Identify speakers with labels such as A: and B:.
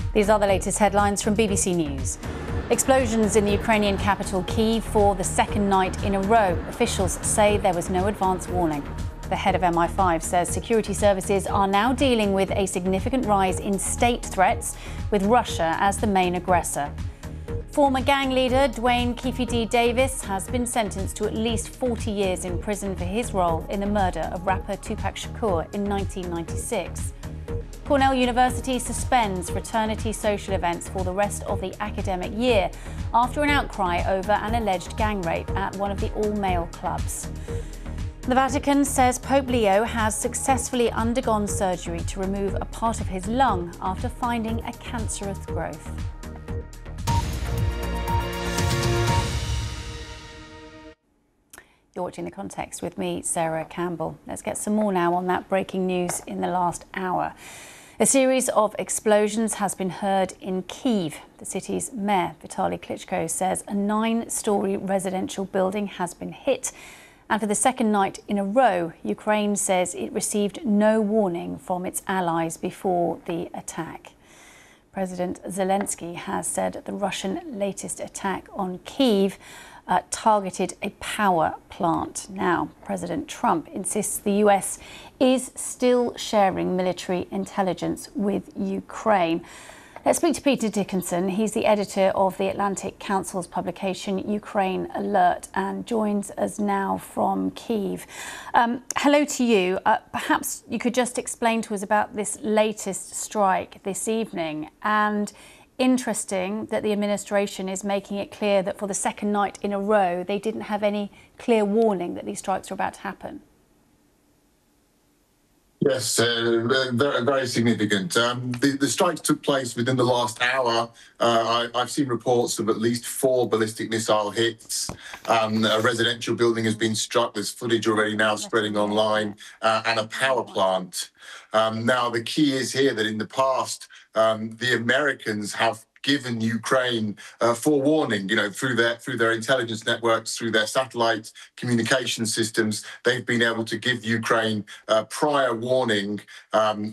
A: These are the latest headlines from BBC News. Explosions in the Ukrainian capital Kyiv for the second night in a row. Officials say there was no advance warning. The head of MI5 says security services are now dealing with a significant rise in state threats, with Russia as the main aggressor. Former gang leader Dwayne Keffe Davis has been sentenced to at least 40 years in prison for his role in the murder of rapper Tupac Shakur in 1996. Cornell University suspends fraternity social events for the rest of the academic year after an outcry over an alleged gang rape at one of the all-male clubs. The Vatican says Pope Leo has successfully undergone surgery to remove a part of his lung after finding a cancerous growth. You're watching The Context with me, Sarah Campbell. Let's get some more now on that breaking news in the last hour. A series of explosions has been heard in Kyiv. The city's mayor, Vitaly Klitschko, says a 9-story residential building has been hit. And for the second night in a row, Ukraine says it received no warning from its allies before the attack. President Zelensky has said the Russian latest attack on Kyiv targeted a power plant. Now, President Trump insists the US is still sharing military intelligence with Ukraine. Let's speak to Peter Dickinson. He's the editor of the Atlantic Council's publication Ukraine Alert and joins us now from Kyiv. Hello to you. Perhaps you could just explain to us about this latest strike this evening. And interesting that the administration is making it clear that for the second night in a row, they didn't have any clear warning that these strikes were about to happen.
B: Yes, very significant. The strikes took place within the last hour. I've seen reports of at least 4 ballistic missile hits. A residential building has been struck. There's footage already now spreading online, and a power plant. Now, the key is here that in the past, the Americans have given Ukraine forewarning, through their intelligence networks, through their satellite communication systems. They've been able to give Ukraine prior warning